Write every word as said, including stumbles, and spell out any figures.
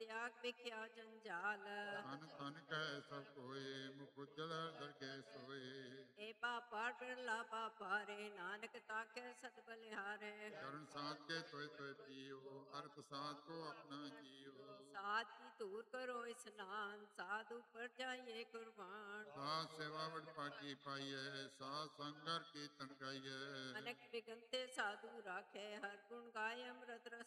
ਤਿਆਗ ਵਿਖਿਆ ਜੰਜਾਲ। ਧਨ ਧਨ ਕਹਿ ਸਭ ਕੋਏ, ਮੁਖ ਉਜਲ ਦਰਗਹਿ ਸੋਏ। ਏ ਪਾਪਾ ਬਿਰਲਾ ਪਾਪਾਰੇ, ਨਾਨਕ ਤਾਕੈ ਸਦ ਬਲਿਹਾਰੇ। ਚਰਨ ਸਾਧ ਕੇ ਤੋਏ ਤੋਏ ਪੀਓ, ਹਰ ਪ੍ਰਸਾਦ ਕੋ ਆਪਣਾ ਜੀਓ। ਸਾਧ ਕੀ ਧੂਰ ਕਰੋ ਇਸਨਾਨ, ਸਾਧ ਉਪਰ ਜਾਈਏ ਕੁਰਬਾਨ। ਸਾਧ ਸੇਵਾ ਵਡ ਭਾਗੀ ਪਾਈਐ, ਸਾਧ ਸੰਗਰ ਕੀਰਤਨ ਗਾਈਐ। ਅਨਕ ਬਿਗੰਤੇ ਸਾਧੂ ਰਾਖੇ, ਹਰ ਗੁਣ ਗਾਏ ਅੰਮ੍ਰਿਤ ਰਸ